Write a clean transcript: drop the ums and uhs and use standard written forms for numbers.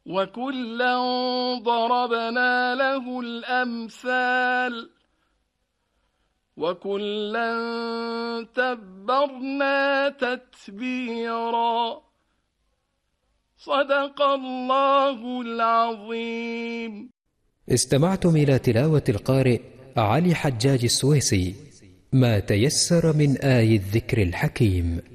وكلا ضربنا له الأمثال وكلا تبرنا تتبيرا. صدق الله العظيم. استمعتم إلى تلاوة القارئ علي حجاج السويسي، ما تيسر من آي الذكر الحكيم.